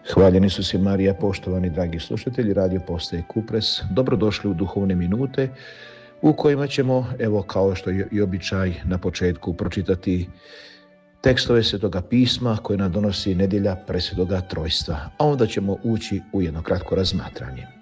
Hvaljeni su si Marija, poštovani dragi slušatelji Radio Postaje Kupres. Dobrodošli u duhovne minute u kojima ćemo, evo kao što je i običaj, na početku pročitati tekstove Svetoga pisma koje nam donosi nedjelja presvetoga trojstva, a onda ćemo ući u jedno kratko razmatranje.